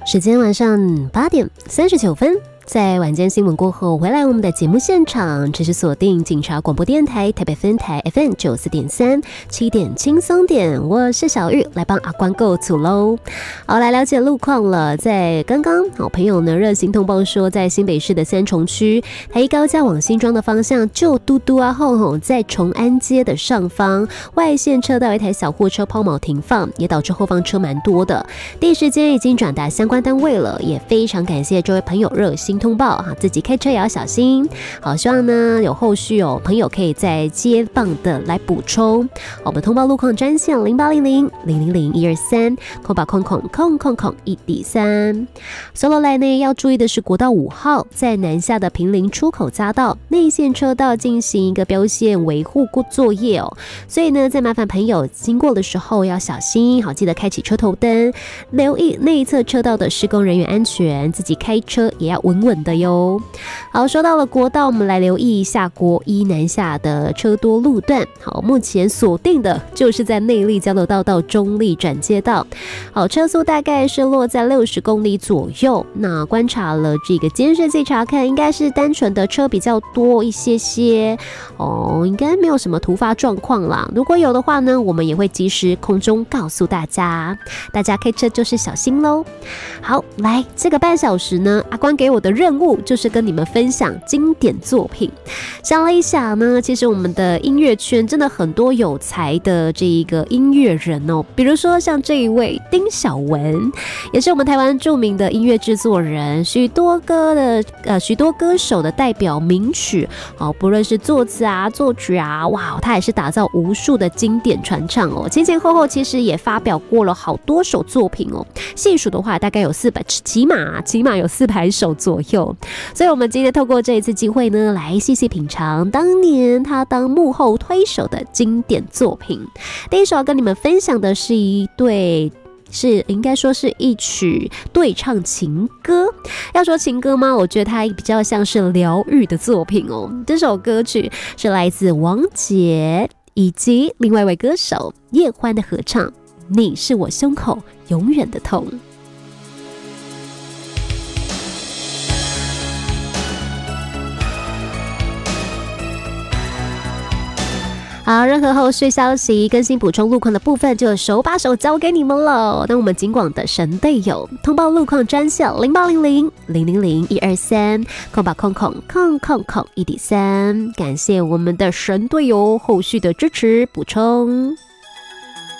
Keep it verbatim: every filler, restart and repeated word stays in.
时间晚上八点三十九分。在晚间新闻过后，回来我们的节目现场，持续锁定警察广播电台台北分台 F M 九四点三，七点轻松点，我是小玉，来帮阿关购组喽。好，来了解路况了。在刚刚，好朋友呢热心通报说，在新北市的三重区台一高架往新庄的方向，旧嘟嘟啊后吼，在崇安街的上方外线车道一台小货车抛锚停放，也导致后方车蛮多的。第一时间已经转达相关单位了，也非常感谢这位朋友热心通报哈，自己开车也要小心。好，希望呢有后续有朋友可以在接棒的来补充。我们通报路况专线零八零零零零零一二三，空把空空空空空一底三。所罗来呢要注意的是，国道五号在南下的平林出口匝道内线车道进行一个标线维护作业哦，所以呢，在麻烦朋友经过的时候要小心，好，记得开启车头灯，留意内侧车道的施工人员安全，自己开车也要稳稳的哟。好，说到了国道，我们来留意一下国一南下的车多路段。好，目前锁定的就是在内壢交流道到中壢转接道。好，车速大概是落在六十公里左右。那观察了这个监视器查看，应该是单纯的车比较多一些些哦，应该没有什么突发状况啦。如果有的话呢，我们也会及时空中告诉大家，大家开车就是小心咯。好，来这个半小时呢，阿关给我的任务就是跟你们分享经典作品。想了一想呢，其实我们的音乐圈真的很多有才的这一个音乐人哦，比如说像这一位丁晓文，也是我们台湾著名的音乐制作人，许多歌的呃许多歌手的代表名曲哦，不论是作词啊、作曲啊，哇，他也是打造无数的经典传唱哦。前前后后其实也发表过了好多首作品哦，细数的话大概有四百，起码起码有四百首左右。所以我们今天透过这一次机会呢，来细细品尝当年他当幕后推手的经典作品。第一首要跟你们分享的是一对。是应该说是一曲对唱情歌。要说情歌吗？我觉得它比较像是疗愈的作品哦。这首歌曲是来自王杰以及另外一位歌手叶欢的合唱，你是我胸口永远的痛。好，任何后续消息更新补充路况的部分，就手把手交给你们了。那我们警广的神队友通报路况专线零八零零零零零一二三，空把空空空空空一点三。感谢我们的神队友后续的支持补充。